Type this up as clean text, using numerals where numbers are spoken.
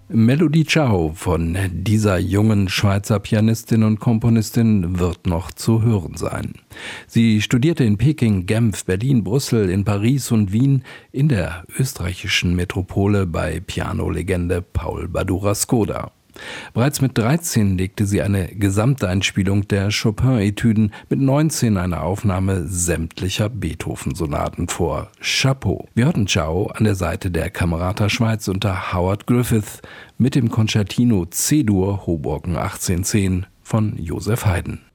Melodie Ciao von dieser jungen Schweizer Pianistin und Komponistin wird noch zu hören sein. Sie studierte in Peking, Genf, Berlin, Brüssel, in Paris und Wien, in der österreichischen Metropole bei Pianolegende Paul Badura-Skoda. Bereits mit 13 legte sie eine Gesamteinspielung der Chopin-Etüden, mit 19 eine Aufnahme sämtlicher Beethoven-Sonaten vor. Chapeau! Wir hörten Ciao an der Seite der Camerata Schweiz unter Howard Griffith mit dem Concertino C-Dur Hoboken 1810 von Joseph Haydn.